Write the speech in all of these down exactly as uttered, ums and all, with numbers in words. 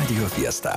Radio Fiesta.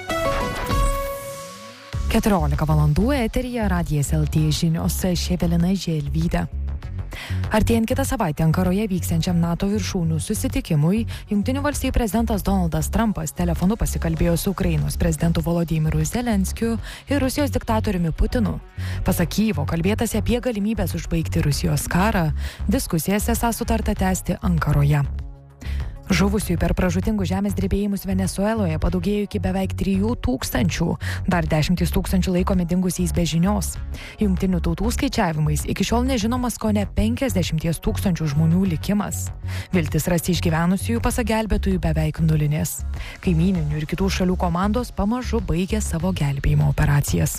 keturiolika valandų eteryje Radijas L T žinios, Ševelina Želvytė. Artėjant kitą savaitę Ankaroje vyksiančiam NATO viršūnių susitikimui, Jungtinių valstijų prezidentas Donaldas Trumpas telefonu pasikalbėjo su Ukrainos prezidentu Volodymyru Zelenskiu ir Rusijos diktatoriumi Putinu. Pasak Kyjivo, kalbėtasi apie galimybės užbaigti Rusijos karą, diskusijas esą sutarta tęsti Ankaroje. Žuvusiųjų per pražūtingus žemės drebėjimus Venesueloje padaugėjo iki beveik trijų tūkstančių, dar dešimtys tūkstančių laikomi dingusiais be žinios. Jungtinių tautų skaičiavimais iki šiol nežinomas kone penkiasdešimties tūkstančių žmonių likimas. Viltis rasti išgyvenusiųjų pasak gelbėtojų beveik nulinės. Kaimyninių ir kitų šalių komandos pamažu baigė savo gelbėjimo operacijas.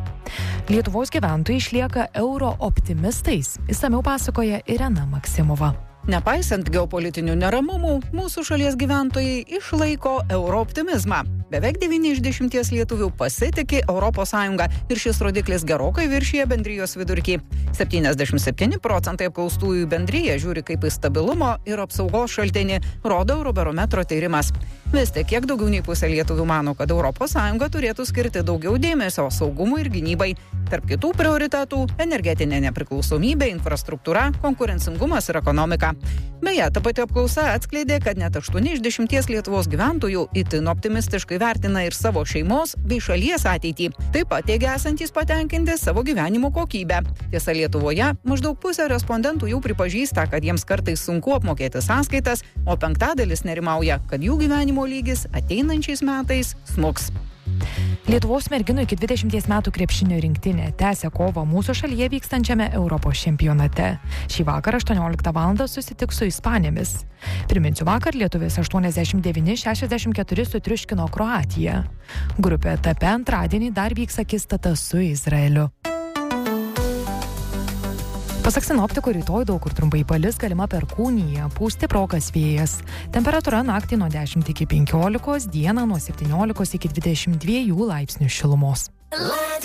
Lietuvos gyventojai išlieka euro optimistais, išsamiau pasakoja Irena Maksimova. Nepaisant geopolitinių neramumų, mūsų šalies gyventojai išlaiko eurooptimizmą. Beveik devyni iš dešimties lietuvių pasitiki Europos Sąjungą ir šis rodiklis gerokai viršija bendrijos vidurkį. septyniasdešimt septyni procentai apklaustųjų bendriją žiūri kaip į stabilumo ir apsaugos šaltinį, rodo Eurobarometro tyrimas. Vis tik kiek daugiau nei pusė lietuvių mano, kad Europos Sąjunga turėtų skirti daugiau dėmesio saugumui ir gynybai. Tarp kitų prioritetų – energetinė nepriklausomybė, infrastruktūra, konkurencingumas ir ekonomika. Beje, ta pati apklausa atskleidė, kad net aštuoni iš dešimties Lietuvos gyventojų itin optimistiškai vertina ir savo šeimos bei šalies ateitį. Taip pat teigia esantys patenkinti savo gyvenimo kokybę. Tiesa, Lietuvoje maždaug pusė respondentų jau pripažįsta, kad jiems kartais sunku apmokėti sąskaitas, o penktadalis nerimauja, kad jų gyvenimo lygis ateinančiais metais smuks. Lietuvos merginų iki dvidešimties metų krepšinio rinktinė tęsia kovą mūsų šalyje vykstančiame Europos čempionate. Šį vakarą aštuonioliktą valandą susitiks su Ispanėmis. Priminsiu, vakar lietuvės aštuoniasdešimt devyni šešiasdešimt keturi sutriuškino Kroatiją. Grupė etape antradienį dar vyks akistata su Izraeliu. Pasak sinoptikų, rytoj daug kur trumpai palis, galima perkūnija, pūs stiprokas vėjas. Temperatūra naktį nuo dešimt iki penkiolikos, dieną nuo septyniolikos iki dvidešimt dviejų laipsnių šilumos.